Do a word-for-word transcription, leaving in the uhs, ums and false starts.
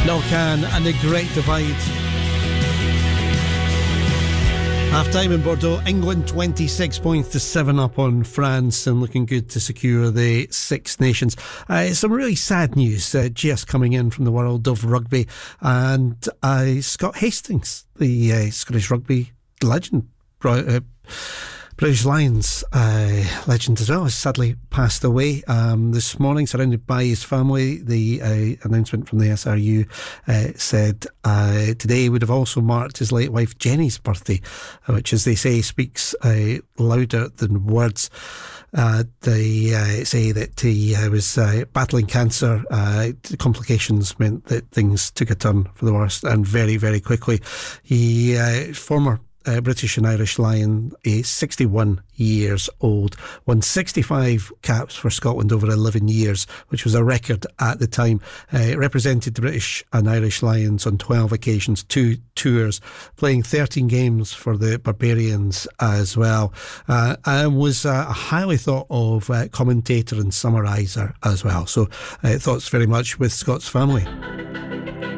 Nolcan and the Great Divide. Half time in Bordeaux. England twenty-six points to seven up on France and looking good to secure the Six Nations. Uh, some really sad news uh, just coming in from the world of rugby, and uh, Scott Hastings, the uh, Scottish rugby legend, uh, British Lions uh, legend as well, has sadly passed away um, this morning, surrounded by his family. The uh, announcement from the S R U uh, said uh, today would have also marked his late wife Jenny's birthday, which, as they say, speaks uh, louder than words. Uh, they uh, say that he uh, was uh, battling cancer. Uh, complications meant that things took a turn for the worst, and very, very quickly. He, uh, former Uh, British and Irish Lion, is sixty-one years old, won sixty-five caps for Scotland over eleven years, which was a record at the time. Uh, represented the British and Irish Lions on twelve occasions, two tours, playing thirteen games for the Barbarians as well, uh, and was uh, a highly thought of uh, commentator and summariser as well. So uh, thoughts very much with Scott's family.